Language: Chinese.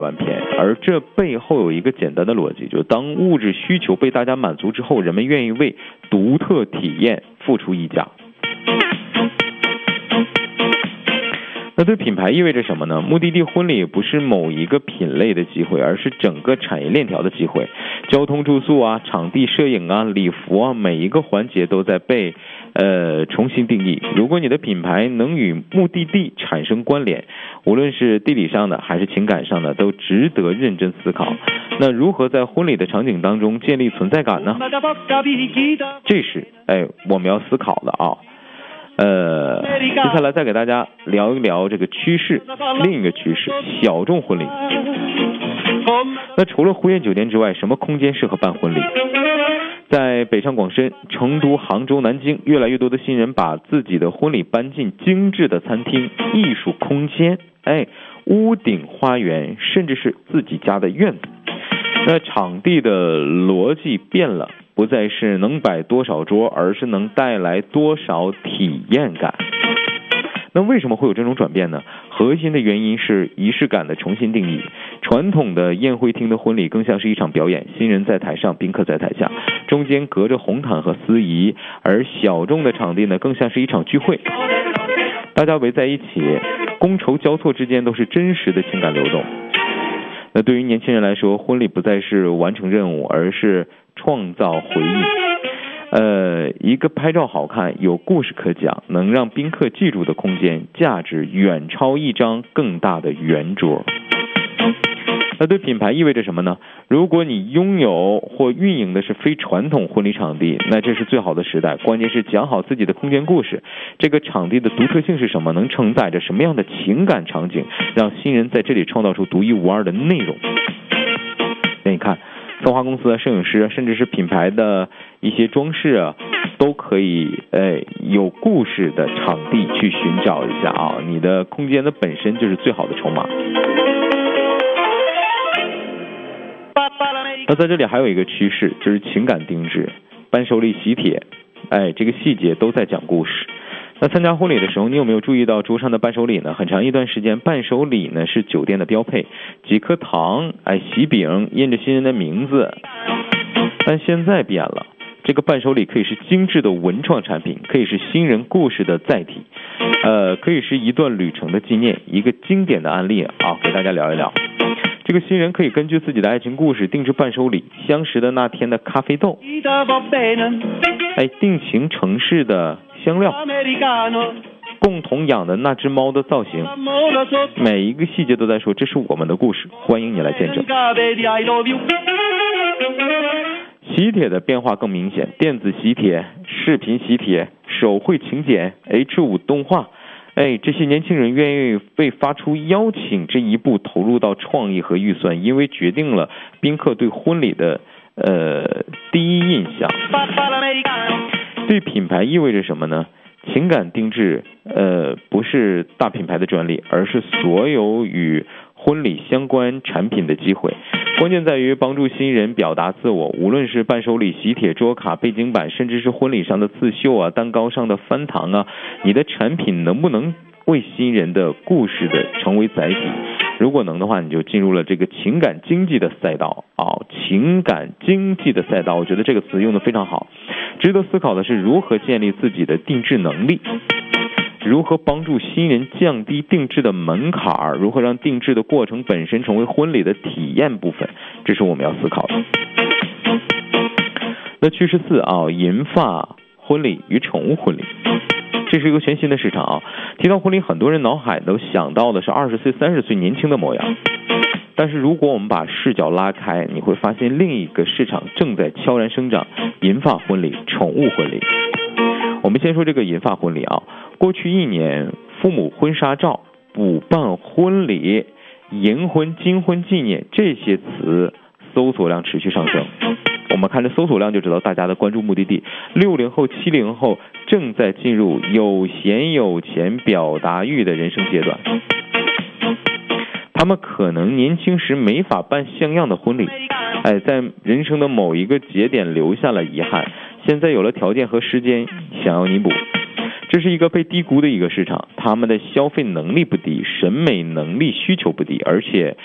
万篇，而这背后有一个简单的逻辑，就是当物质需求被大家满足之后，人们愿意为独特体验付出溢价。那对品牌意味着什么呢？目的地婚礼不是某一个品类的机会，而是整个产业链条的机会。交通住宿啊，场地摄影啊，礼服啊，每一个环节都在被重新定义。如果你的品牌能与目的地产生关联，无论是地理上的还是情感上的，都值得认真思考。那如何在婚礼的场景当中建立存在感呢？这是我们要思考的啊。接下来再给大家聊一聊这个趋势，另一个趋势，小众婚礼。那除了婚宴酒店之外，什么空间适合办婚礼？在北上广深、成都、杭州、南京，越来越多的新人把自己的婚礼搬进精致的餐厅、艺术空间，屋顶花园，甚至是自己家的院子。那场地的逻辑变了，不再是能摆多少桌，而是能带来多少体验感。那为什么会有这种转变呢？核心的原因是仪式感的重新定义。传统的宴会厅的婚礼更像是一场表演，新人在台上，宾客在台下，中间隔着红毯和司仪；而小众的场地呢，更像是一场聚会，大家围在一起，觥筹交错之间都是真实的情感流动。那对于年轻人来说，婚礼不再是完成任务，而是创造回忆。一个拍照好看、有故事可讲、能让宾客记住的空间，价值远超一张更大的圆桌。那对品牌意味着什么呢？如果你拥有或运营的是非传统婚礼场地，那这是最好的时代。关键是讲好自己的空间故事，这个场地的独特性是什么？能承载着什么样的情感场景，让新人在这里创造出独一无二的内容。那你看，策划公司、摄影师，甚至是品牌的一些装饰啊，都可以有故事的场地去寻找一下啊，你的空间的本身就是最好的筹码。那在这里还有一个趋势，就是情感定制，伴手礼、喜帖，这个细节都在讲故事。那参加婚礼的时候，你有没有注意到桌上的伴手礼呢？很长一段时间，伴手礼呢是酒店的标配，几颗糖，喜饼，印着新人的名字。但现在变了，这个伴手礼可以是精致的文创产品，可以是新人故事的载体，可以是一段旅程的纪念。一个经典的案例啊，给大家聊一聊。这个新人可以根据自己的爱情故事定制伴手礼，相识的那天的咖啡豆，定情城市的香料，共同养的那只猫的造型，每一个细节都在说这是我们的故事，欢迎你来见证。喜帖的变化更明显，电子喜帖、视频喜帖、手绘请柬、H5 动画，这些年轻人愿意为发出邀请这一步投入到创意和预算，因为决定了宾客对婚礼的第一印象。对品牌意味着什么呢？情感定制不是大品牌的专利，而是所有与婚礼相关产品的机会。关键在于帮助新人表达自我，无论是伴手礼、喜帖、桌卡、背景板，甚至是婚礼上的刺绣啊、蛋糕上的翻糖啊，你的产品能不能为新人的故事的成为载体？如果能的话，你就进入了这个情感经济的赛道情感经济的赛道，我觉得这个词用得非常好。值得思考的是如何建立自己的定制能力，如何帮助新人降低定制的门槛，如何让定制的过程本身成为婚礼的体验部分，这是我们要思考的。那趋势4银发婚礼与宠物婚礼，这是一个全新的市场提到婚礼，很多人脑海都想到的是20岁、30岁年轻的模样。但是如果我们把视角拉开，你会发现另一个市场正在悄然生长，银发婚礼、宠物婚礼。我们先说这个银发婚礼过去1年，父母婚纱照、补办婚礼、银婚、金婚纪念这些词搜索量持续上升。我们看这搜索量就知道大家的关注目的地。60后、70后正在进入有闲有钱表达欲的人生阶段。他们可能年轻时没法办像样的婚礼，在人生的某一个节点留下了遗憾，现在有了条件和时间想要弥补。这是一个被低估的一个市场，他们的消费能力不低，审美能力需求不低，而且